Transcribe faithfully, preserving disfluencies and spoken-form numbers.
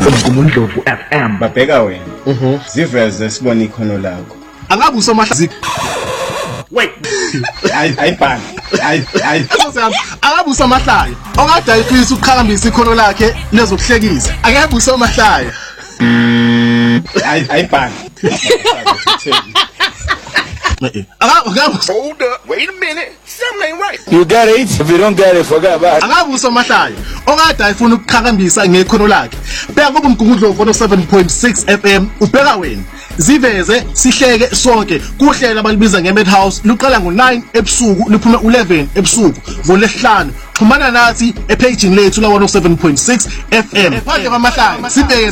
Umgumundlovu F M babheka wena mhm ziveze sibona ikhono lakho angabe usomahlazi wait hayi hayi bani hayi hayi angabe usomahlaya okade ayifisa ukuqhakambisa ikhono lakhe lezokuhlekisa angabe usomahlaya hayi hayi bani Hold up, wait a minute. Something ain't right. You got it. If you don't get it, forget about it. Angabe usomahlaya okade ayifuna ukuqhakambisa ngekhono lakhe. Bheka kuba umgungundlovu no seven point six F M ubheka wena. Ziveze sihleke sonke kuhlela abalibiza ngeMadhouse luqala ngo nine ebusuku liphuma eleven ebusuku ngolesihlanu. Xhumana nathi epaging lethu la one oh seven point six F M. Ephathe kwamahlaya sibheke